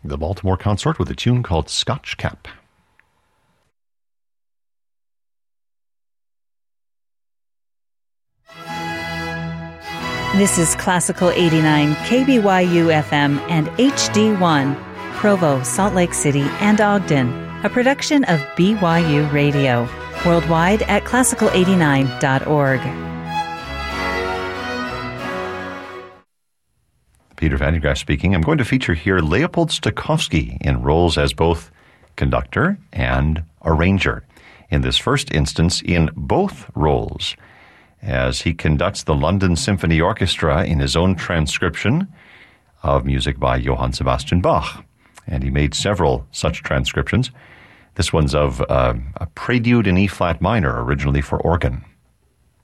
the Baltimore Consort with a tune called Scotch Cap. This is Classical 89, KBYU FM and HD1, Provo, Salt Lake City, and Ogden, a production of BYU Radio, worldwide at classical89.org. Peter Van de Graaff speaking. I'm going to feature here Leopold Stokowski in roles as both conductor and arranger. In this first instance, in both roles, as he conducts the London Symphony Orchestra in his own transcription of music by Johann Sebastian Bach. And he made several such transcriptions. This one's of a prelude in E-flat minor, originally for organ.